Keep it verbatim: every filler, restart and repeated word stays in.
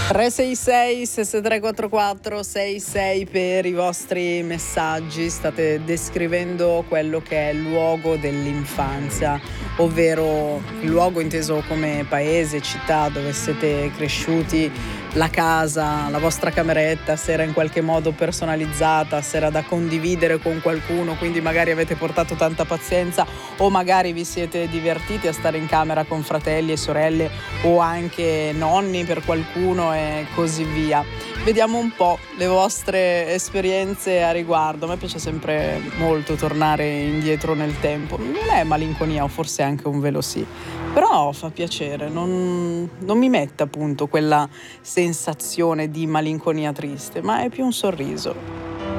tre sei sei sette tre quattro quattro sei sei per i vostri messaggi. State descrivendo quello che è il luogo dell'infanzia, ovvero il luogo inteso come paese, città dove siete cresciuti, la casa, la vostra cameretta, se era in qualche modo personalizzata, se era da condividere con qualcuno, quindi magari avete portato tanta pazienza o magari vi siete divertiti a stare in camera con fratelli e sorelle o anche nonni per qualcuno e così via. Vediamo un po' le vostre esperienze a riguardo. A me piace sempre molto tornare indietro nel tempo. Non è malinconia, o forse anche un velo sì, però fa piacere, non, non mi mette appunto quella sensazione di malinconia triste, ma è più un sorriso.